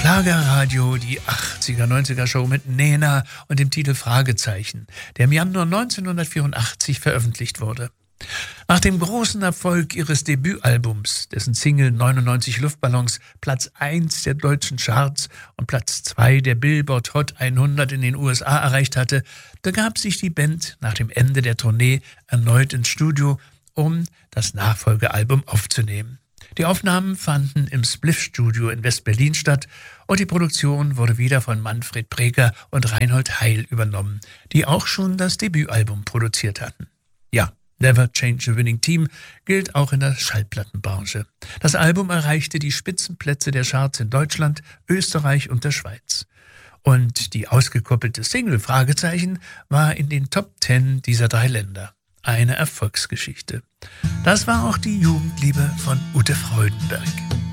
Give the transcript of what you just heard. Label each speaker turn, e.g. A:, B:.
A: Schlagerradio, die 80er, 90er Show mit Nena und dem Titel Fragezeichen, der im Januar 1984 veröffentlicht wurde. Nach dem großen Erfolg ihres Debütalbums, dessen Single 99 Luftballons Platz 1 der deutschen Charts und Platz 2 der Billboard Hot 100 in den USA erreicht hatte, begab sich die Band nach dem Ende der Tournee erneut ins Studio, um das Nachfolgealbum aufzunehmen. Die Aufnahmen fanden im Spliff-Studio in West-Berlin statt und die Produktion wurde wieder von Manfred Breker und Reinhold Heil übernommen, die auch schon das Debütalbum produziert hatten. Ja, Never Change a Winning Team gilt auch in der Schallplattenbranche. Das Album erreichte die Spitzenplätze der Charts in Deutschland, Österreich und der Schweiz. Und die ausgekoppelte Single Fragezeichen war in den Top 10 dieser 3 Länder. Eine Erfolgsgeschichte. Das war auch die Jugendliebe von Ute Freudenberg.